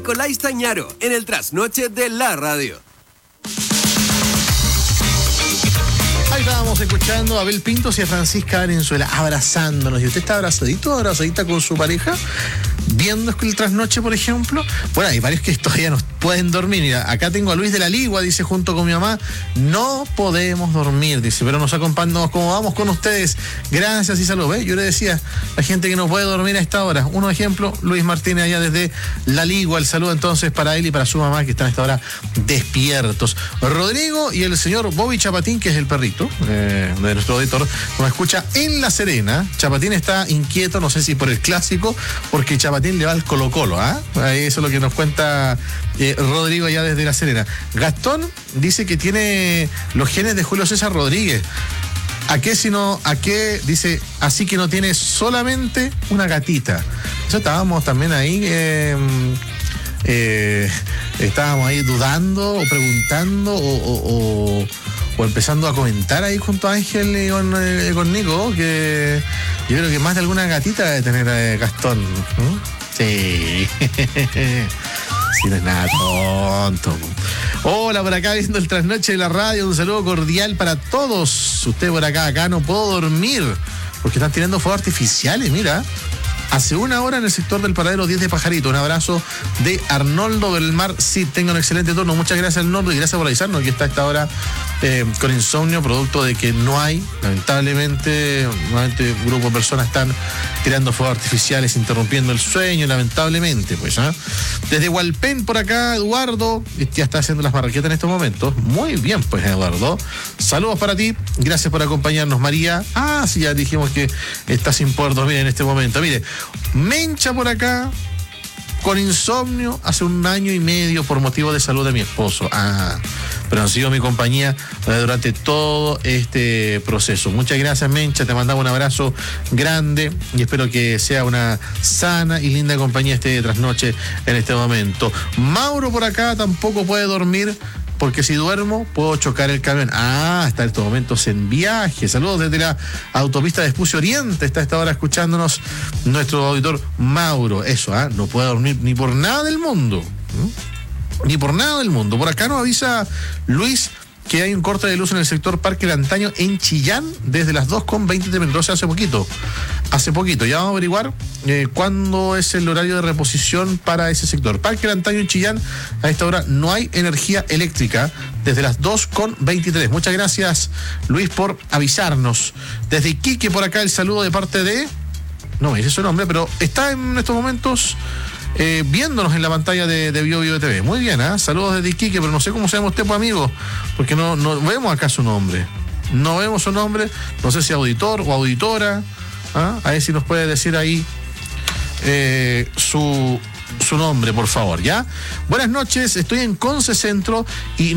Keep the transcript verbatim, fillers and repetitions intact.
Nicolás Tañaro en el trasnoche de la radio. Ahí estábamos escuchando a Abel Pintos y a Francisca Valenzuela abrazándonos. ¿Y usted está abrazadito, abrazadita con su pareja? Viendo el trasnoche, por ejemplo. Bueno, hay varios que todavía no pueden dormir. Mira, acá tengo a Luis de la Ligua, dice, junto con mi mamá, no podemos dormir, dice, pero nos acompañamos como vamos con ustedes. Gracias y saludos. ¿Ves? Yo le decía, la gente que no puede dormir a esta hora. Un ejemplo, Luis Martínez allá desde la Ligua. El saludo entonces para él y para su mamá que están a esta hora despiertos. Rodrigo y el señor Bobby Chapatín, que es el perrito eh, de nuestro auditor, nos escucha en La Serena. Chapatín está inquieto, no sé si por el clásico, porque Chapatín le va al Colo Colo, ¿ah? ¿eh? Eso es lo que nos cuenta eh, Rodrigo allá desde La Serena. Gastón dice que tiene los genes de Julio César Rodríguez. ¿A qué si no, a qué? Dice, así que no tiene solamente una gatita. Eso estábamos también ahí, eh, eh, estábamos ahí dudando o preguntando o, o, o, o empezando a comentar ahí junto a Ángel y con, eh, con Nico, que yo creo que más de alguna gatita debe tener eh, Gastón. ¿Mm? Sí. Sí, no es nada tonto. Hola, por acá viendo el trasnoche de la radio. Un saludo cordial para todos. Usted por acá, acá no puedo dormir porque están tirando fuegos artificiales, mira. Hace una hora en el sector del Paradero diez de Pajarito. Un abrazo de Arnoldo Belmar. Sí, tenga un excelente turno. Muchas gracias, Arnoldo, y gracias por avisarnos que está a esta hora eh, con insomnio, producto de que no hay, lamentablemente, nuevamente un grupo de personas están tirando fuegos artificiales, interrumpiendo el sueño, lamentablemente, pues, ¿eh? Desde Hualpén, por acá, Eduardo, ya está haciendo las barraquetas en estos momentos. Muy bien, pues, Eduardo. Saludos para ti. Gracias por acompañarnos, María. Ah, sí, ya dijimos que está sin poder dormir en este momento. Mire, Mencha por acá, con insomnio hace un año y medio por motivo de salud de mi esposo. Ah, pero han sido mi compañía durante todo este proceso. Muchas gracias, Mencha, te mandamos un abrazo grande y espero que sea una sana y linda compañía este trasnoche en este momento. Mauro por acá tampoco puede dormir porque si duermo puedo chocar el camión. Ah, está en estos momentos en viaje. Saludos desde la autopista de Espucio Oriente. Está a esta hora escuchándonos nuestro auditor Mauro. Eso, ¿ah? No puede dormir ni por nada del mundo. ¿Mm? Ni por nada del mundo. Por acá nos avisa Luis que hay un corte de luz en el sector Parque Lantaño en Chillán desde las dos con veinte de Mendoza hace poquito. Hace poquito. Ya vamos a averiguar eh, cuándo es el horario de reposición para ese sector. Parque Lantaño en Chillán, a esta hora no hay energía eléctrica desde las dos con veintitrés. Muchas gracias, Luis, por avisarnos. Desde Iquique, por acá, el saludo de parte de... No me dice su nombre, pero está en estos momentos... Eh, viéndonos en la pantalla de, de Bio Bio T V. Muy bien, ¿eh? Saludos desde Iquique, pero no sé cómo se llama usted, pues, amigo, porque no, no vemos acá su nombre. No vemos su nombre, no sé si auditor o auditora. ¿Ah? A ver si nos puede decir ahí eh, su, su nombre, por favor, ¿ya? Buenas noches, estoy en Conce Centro y